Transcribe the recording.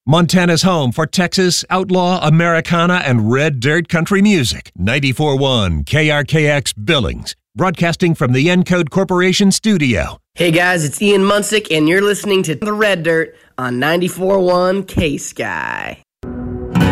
Montana's home for Texas, outlaw, Americana, and red dirt country music. 94.1 KRKX Billings, broadcasting from the Encode Corporation studio. Hey guys, it's Ian Munsick, and you're listening to The Red Dirt on 94.1 K-Sky.